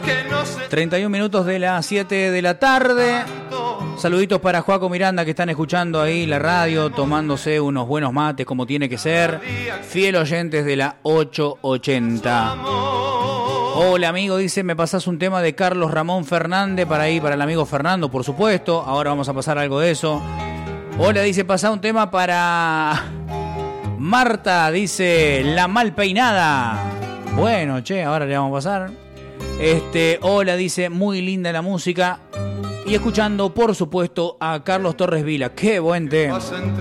31 minutos de las 7 de la tarde. Saluditos para Joaco Miranda, que están escuchando ahí la radio, tomándose unos buenos mates como tiene que ser. Fiel oyentes de la 880. Hola amigo, dice, ¿me pasás un tema de Carlos Ramón Fernández para ahí, para el amigo Fernando? Por supuesto, ahora vamos a pasar algo de eso. Hola, dice, pasá un tema para Marta, dice, La Mal Peinada. Bueno, che, ahora le vamos a pasar. Hola, dice, muy linda la música. Y escuchando, por supuesto, a Carlos Torres Vila. ¡Qué buen tema!